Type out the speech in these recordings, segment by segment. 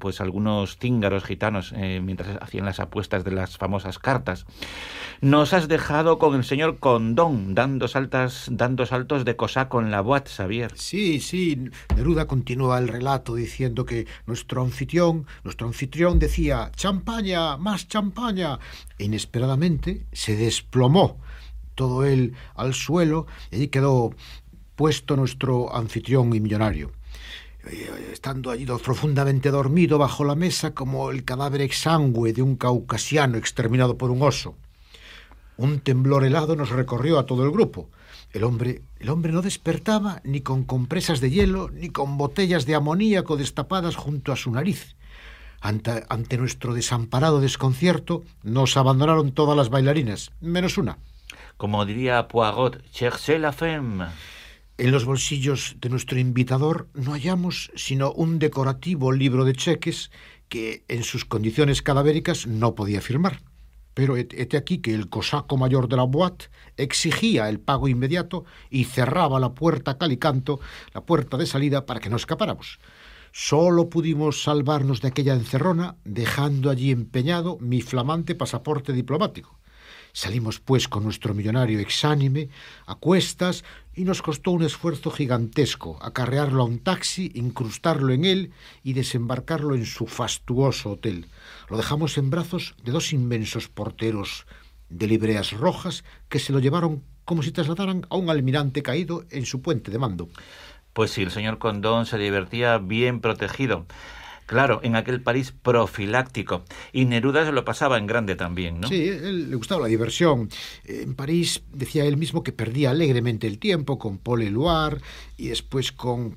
pues algunos cíngaros gitanos mientras hacían las apuestas de las famosas cartas. Nos has dejado con el señor Condón dando saltos de cosaco en la boîte, Xavier. Sí, Neruda continúa el relato diciendo que nuestro anfitrión decía champaña, más champaña, e inesperadamente se desplomó todo él al suelo y allí quedó puesto nuestro anfitrión y millonario, estando allí profundamente dormido bajo la mesa como el cadáver exangüe de un caucasiano exterminado por un oso. Un temblor helado nos recorrió a todo el grupo. El hombre no despertaba ni con compresas de hielo ni con botellas de amoníaco destapadas junto a su nariz. Ante nuestro desamparado desconcierto, nos abandonaron todas las bailarinas, menos una. Como diría Poirot, cherchez la femme. En los bolsillos de nuestro invitador no hallamos sino un decorativo libro de cheques que, en sus condiciones cadavéricas, no podía firmar. Pero hete aquí que el cosaco mayor de la boîte exigía el pago inmediato y cerraba la puerta cal y canto, la puerta de salida, para que no escapáramos. Solo pudimos salvarnos de aquella encerrona dejando allí empeñado mi flamante pasaporte diplomático. Salimos, pues, con nuestro millonario exánime, a cuestas, y nos costó un esfuerzo gigantesco acarrearlo a un taxi, incrustarlo en él y desembarcarlo en su fastuoso hotel. Lo dejamos en brazos de dos inmensos porteros de libreas rojas que se lo llevaron como si trasladaran a un almirante caído en su puente de mando. Pues sí, el señor Condón se divertía bien protegido. Claro, en aquel París profiláctico. Y Neruda se lo pasaba en grande también, ¿no? Sí, él le gustaba la diversión. En París decía él mismo que perdía alegremente el tiempo con Paul Éluard y después con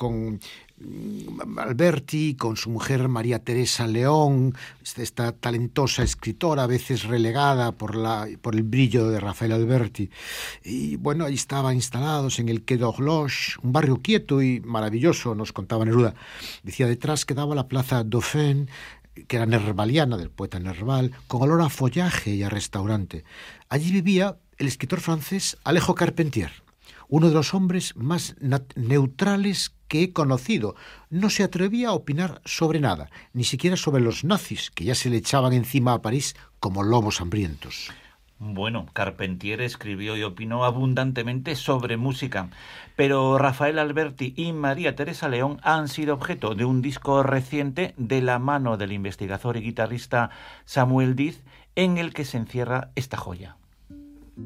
Alberti, con su mujer María Teresa León, esta talentosa escritora, a veces relegada por el brillo de Rafael Alberti. Y bueno, ahí estaban instalados en el Quai d'Horloge, un barrio quieto y maravilloso, nos contaba Neruda. Decía, detrás quedaba la plaza Dauphine, que era nervaliana, del poeta Nerval, con olor a follaje y a restaurante. Allí vivía el escritor francés Alejo Carpentier, uno de los hombres más neutrales que he conocido. No se atrevía a opinar sobre nada, ni siquiera sobre los nazis, que ya se le echaban encima a París como lobos hambrientos. Bueno, Carpentier escribió y opinó abundantemente sobre música, pero Rafael Alberti y María Teresa León han sido objeto de un disco reciente de la mano del investigador y guitarrista Samuel Diz, en el que se encierra esta joya.